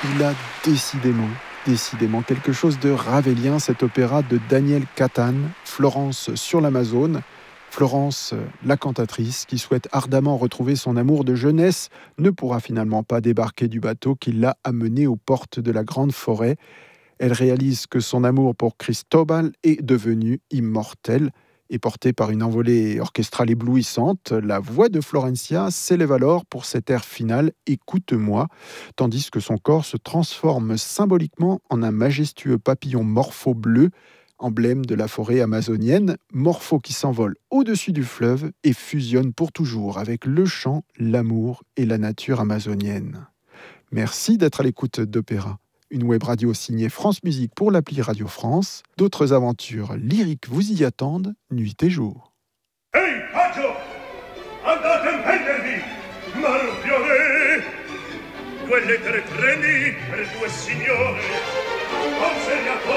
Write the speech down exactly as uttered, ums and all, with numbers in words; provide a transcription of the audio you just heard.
Il a décidément, décidément quelque chose de ravélien, cet opéra de Daniel Catane, Florence sur l'Amazone. Florence, la cantatrice, qui souhaite ardemment retrouver son amour de jeunesse, ne pourra finalement pas débarquer du bateau qui l'a amenée aux portes de la grande forêt. Elle réalise que son amour pour Cristobal est devenu immortel. Et portée par une envolée orchestrale éblouissante, la voix de Florencia s'élève alors pour cet air final « Écoute-moi », tandis que son corps se transforme symboliquement en un majestueux papillon morpho bleu, emblème de la forêt amazonienne, morpho qui s'envole au-dessus du fleuve et fusionne pour toujours avec le chant, l'amour et la nature amazonienne. Merci d'être à l'écoute d'Opéra. Une web radio signée France Musique pour l'appli Radio France. D'autres aventures lyriques vous y attendent, nuit et jour. Ehi, Paggio! Andate a prendervi! Malpione! Due lettere treni per due signore! Consegnato!